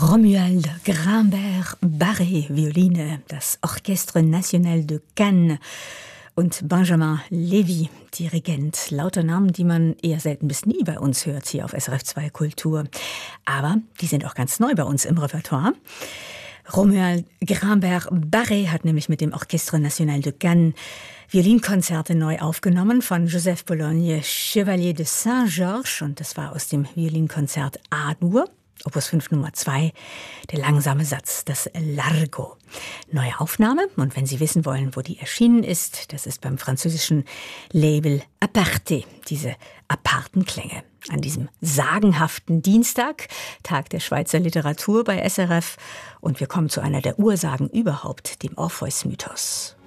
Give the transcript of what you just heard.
Romuald Grimbert-Barré, Violine, das Orchestre National de Cannes und Benjamin Levy, Dirigent. Lauter Namen, die man eher selten bis nie bei uns hört hier auf SRF 2 Kultur. Aber die sind auch ganz neu bei uns im Repertoire. Romuald Grimbert-Barré hat nämlich mit dem Orchestre National de Cannes Violinkonzerte neu aufgenommen von Joseph Bologne, Chevalier de Saint-Georges, und das war aus dem Violinkonzert A-Dur, Opus 5 Nummer 2, der langsame Satz, das Largo. Neue Aufnahme, und wenn Sie wissen wollen, wo die erschienen ist, das ist beim französischen Label Aparté, diese aparten Klänge. An diesem sagenhaften Dienstag, Tag der Schweizer Literatur bei SRF, und wir kommen zu einer der Ursagen überhaupt, dem Orpheus-Mythos.